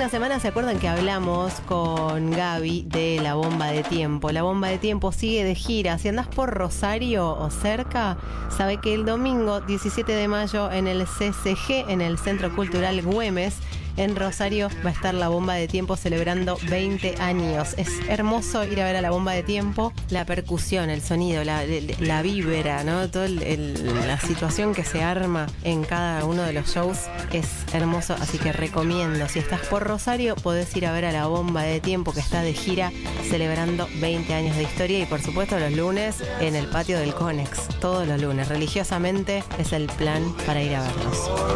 una semana se acuerdan que hablamos con Gaby de La Bomba de Tiempo. La Bomba de Tiempo sigue de gira. Si andás por Rosario o cerca, sabe que el domingo 17 de mayo en el CCG, en el Centro Cultural Güemes, en Rosario, va a estar La Bomba de Tiempo celebrando 20 años. Es hermoso ir a ver a La Bomba de Tiempo. La percusión, el sonido, la vibra, ¿no? Toda la situación que se arma en cada uno de los shows es hermoso, así que recomiendo. Si estás por Rosario, podés ir a ver a La Bomba de Tiempo, que está de gira celebrando 20 años de historia, y por supuesto los lunes en el patio del Conex, todos los lunes. Religiosamente es el plan para ir a verlos.